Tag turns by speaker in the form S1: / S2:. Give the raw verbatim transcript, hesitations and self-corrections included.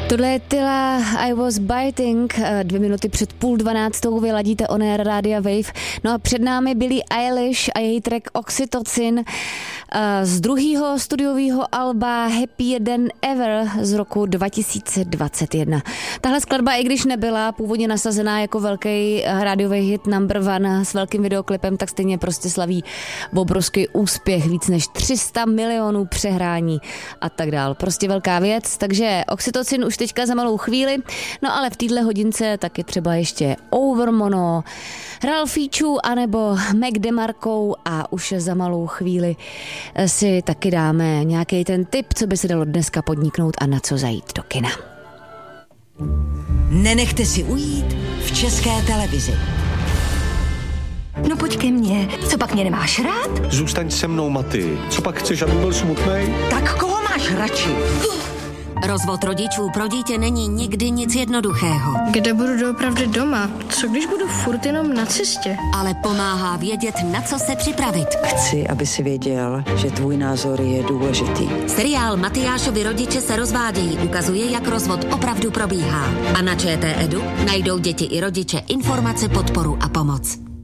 S1: Tohle je Tyla, I was biting, dvě minuty před půl dvanáctou vyladíte On Air Rádia Wave. No a před námi Billie Eilish a její track Oxytocin z druhého studiového alba Happier Than Ever z roku dva tisíce dvacet jedna. Tahle skladba, i když nebyla původně nasazená jako velký rádiový hit number one s velkým videoklipem, tak stejně prostě slaví obrovský úspěch, víc než tři sta milionů přehrání a tak dál. Prostě velká věc, takže Oxytocin už teďka za malou chvíli, no ale v téhle hodince taky třeba ještě Overmono, Ralfíčů anebo Mac DeMarco a už za malou chvíli si taky dáme nějaký ten tip, co by se dalo dneska podniknout a na co zajít do kina.
S2: Nenechte si ujít v České televizi.
S3: No pojď ke mně. Co pak mě nemáš rád?
S4: Zůstaň se mnou, Maty. Co pak chceš, aby byl smutnej?
S3: Tak koho máš radši?
S5: Rozvod rodičů pro dítě není nikdy nic jednoduchého.
S6: Kde budu doopravdy doma? Co když budu furt jenom na cestě?
S5: Ale pomáhá vědět, na co se připravit.
S7: Chci, aby si věděl, že tvůj názor je důležitý.
S5: Seriál Matyášovi rodiče se rozvádějí ukazuje, jak rozvod opravdu probíhá. A na ČT Edu najdou děti i rodiče informace, podporu a pomoc.